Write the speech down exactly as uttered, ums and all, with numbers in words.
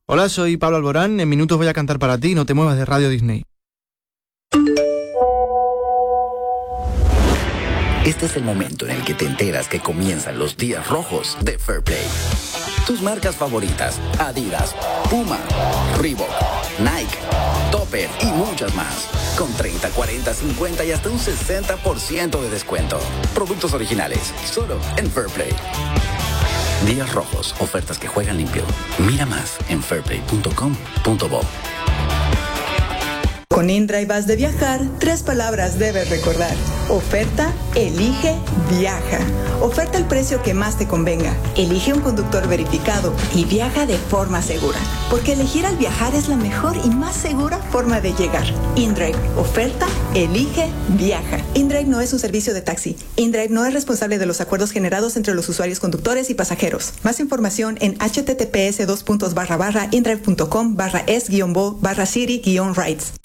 Hola, soy Pablo Alborán. En minutos voy a cantar para ti. No te muevas de Radio Disney. Este es el momento en el que te enteras que comienzan los días rojos de Fair Play. Tus marcas favoritas: Adidas, Puma, Reebok, Nike, Topper y muchas más. Con treinta, cuarenta, cincuenta y hasta un sesenta por ciento de descuento. Productos originales, solo en Fair Play. Días rojos, ofertas que juegan limpio. Mira más en fairplay punto com punto bo. Con InDrive vas de viajar, tres palabras debes recordar. Oferta, elige, viaja. Oferta el precio que más te convenga. Elige un conductor verificado y viaja de forma segura. Porque elegir al viajar es la mejor y más segura forma de llegar. InDrive, oferta, elige, viaja. InDrive no es un servicio de taxi. InDrive no es responsable de los acuerdos generados entre los usuarios conductores y pasajeros. Más información en https dos puntos barra barra indrive punto com barra es guión bo barra city guión rides.